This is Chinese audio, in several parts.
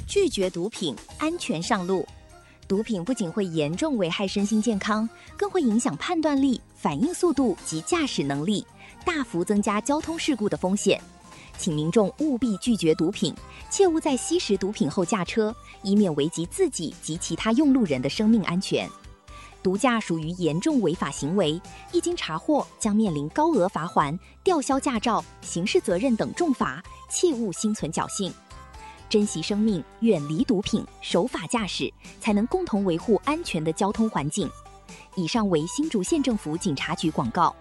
拒绝毒品，安全上路。毒品不仅会严重危害身心健康，更会影响判断力、反应速度及驾驶能力，大幅增加交通事故的风险。请民众务必拒绝毒品，切勿在吸食毒品后驾车，以免危及自己及其他用路人的生命安全。毒驾属于严重违法行为，一经查获将面临高额罚锾、吊销驾照、刑事责任等重罚，切勿心存侥幸。珍惜生命，远离毒品，守法驾驶，才能共同维护安全的交通环境。以上为新竹县政府警察局广告。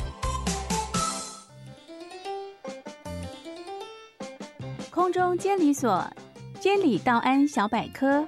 空中监理所，监理道安小百科。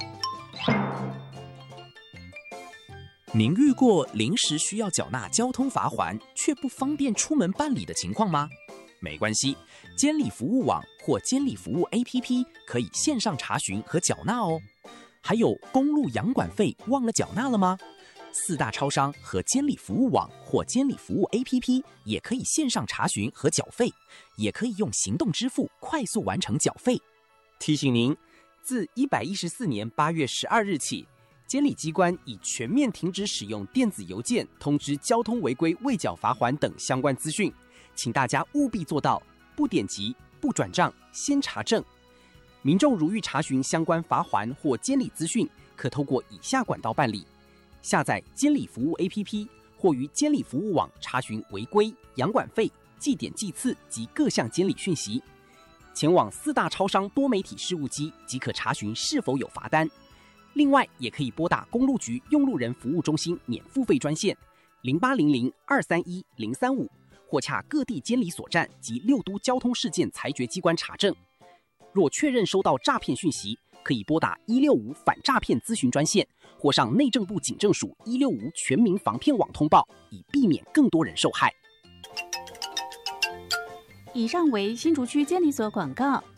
您遇过临时需要缴纳交通罚锾却不方便出门办理的情况吗？没关系，监理服务网或监理服务 APP 可以线上查询和缴纳哦。还有公路养管费忘了缴纳了吗？4大超商和监理服务网或监理服务 APP 也可以线上查询和缴费，也可以用行动支付快速完成缴费。 提醒您，自114年8月12日起，监理机关已全面停止使用电子邮件通知交通违规未缴罚锾等相关资讯，请大家务必做到不点击、不转账、先查证。民众如欲查询相关罚锾或监理资讯，可透过以下管道办理：下载监理服务 APP， 或于监理服务网查询违规、养管费、记点记次及各项监理讯息。前往4大超商多媒体事务机即可查询是否有罚单。另外，也可以拨打公路局用路人服务中心免付费专线0800-231-035，或洽各地监理所站及6都交通事件裁决机关查证。若确认收到诈骗讯息，可以拨打165反诈骗咨询专线，或上内政部警政署165全民防骗网通报，以避免更多人受害。 以上为新竹区监理所广告。